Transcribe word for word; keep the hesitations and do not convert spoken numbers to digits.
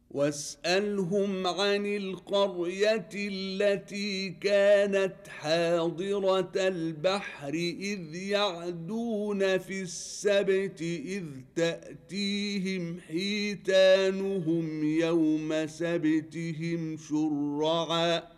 واسألهم عن القرية التي كانت حاضرة البحر إذ يعدون في السبت إذ تأتيهم حيتانهم يوم سبتهم شرعاً